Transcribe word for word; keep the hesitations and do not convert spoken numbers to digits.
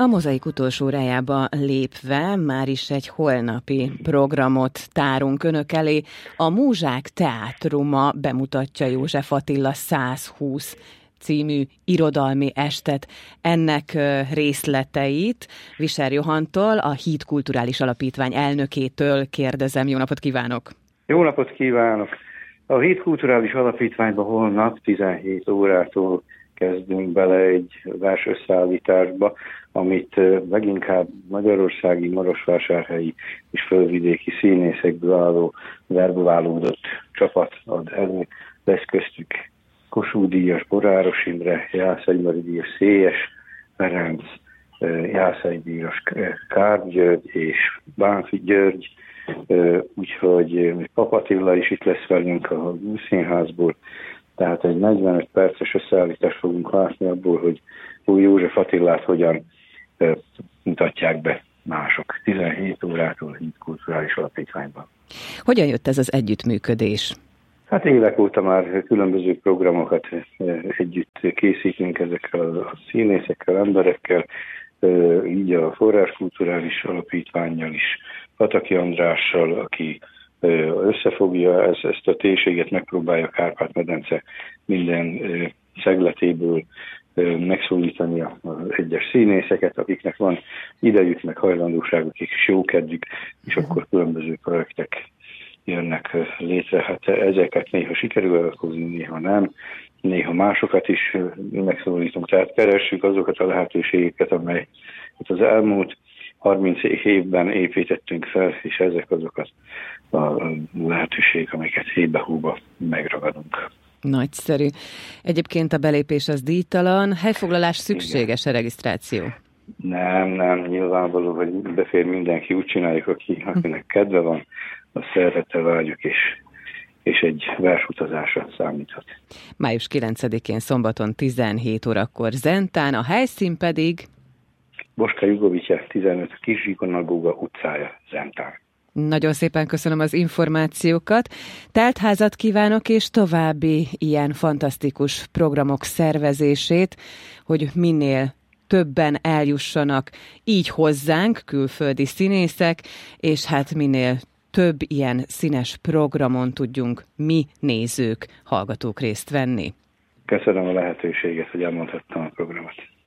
A Mozaik utolsó órájába lépve már is egy holnapi programot tárunk önök elé. A Múzsák Teátruma bemutatja József Attila százhúsz című irodalmi estet. Ennek részleteit Visser Johantól, a Híd Kulturális Alapítvány elnökétől kérdezem. Jó napot kívánok! Jó napot kívánok! A Híd Kulturális Alapítványban holnap tizenhét órától kezdünk bele egy vers összeállításba, amit leginkább magyarországi, marosvásárhelyi és földvidéki színészekből álló verbuválódott csapat ad elő. Lesz köztük Kossuth díjas Boráros Imre, Jászai díjas Szélyes Ferenc, Jászai díjas Kárd György és Bánfi György, úgyhogy Pap Attila is itt lesz velünk a Színházból. Tehát egy negyvenöt perces összeállítást fogunk látni abból, hogy új József Attilát hogyan e, mutatják be mások. tizenhét órától Híd Kulturális Alapítványban. Hogyan jött ez az együttműködés? Hát évek óta már különböző programokat együtt készítünk ezekkel a színészekkel, emberekkel, így a Forrás Kulturális Alapítvánnyal is, Pataki Andrással, aki összefogja ezt, ezt a térséget, megpróbálja Kárpát-medence minden szegletéből megszólítani az egyes színészeket, akiknek van idejük, meg hajlandóságuk, és jó kedvük, és akkor különböző projektek jönnek létre. Hát ezeket néha sikerül elhozni, néha nem, néha másokat is megszólítunk. Tehát keressük azokat a lehetőségeket, amelyet az elmúlt harminc évben építettünk fel, és ezek azokat a lehetőségek, amiket hébe-hóba megragadunk. Nagyszerű. Egyébként a belépés az díjtalan. Helyfoglalás szükséges a regisztráció? Nem, nem, nyilvánvaló, hogy befér mindenki, úgy csináljuk, aki, akinek kedve van, a szeretettel várjuk, és, és egy versutazásra számíthat. május kilencedikén szombaton tizenhét órakor Zentán, a helyszín pedig Boska Jugovice tizenöt Kis Zsigonagóga utcája, Zentán. Nagyon szépen köszönöm az információkat. Teltházat kívánok, és további ilyen fantasztikus programok szervezését, hogy minél többen eljussanak így hozzánk, külföldi színészek, és hát minél több ilyen színes programon tudjunk mi nézők, hallgatók részt venni. Köszönöm a lehetőséget, hogy elmondhattam a programot.